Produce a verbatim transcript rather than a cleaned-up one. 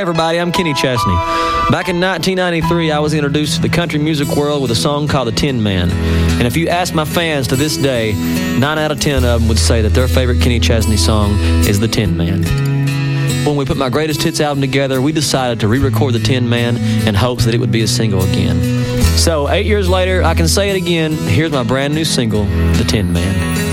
everybody, I'm Kenny Chesney. Back in nineteen ninety-three, I was introduced to the country music world with a song called The Tin Man. And if you ask my fans to this day, nine out of ten of them would say that their favorite Kenny Chesney song is The Tin Man. When we put my greatest hits album together, we decided to re-record The Tin Man in hopes that it would be a single again. So, eight years later, I can say it again. Here's my brand new single, The Tin Man.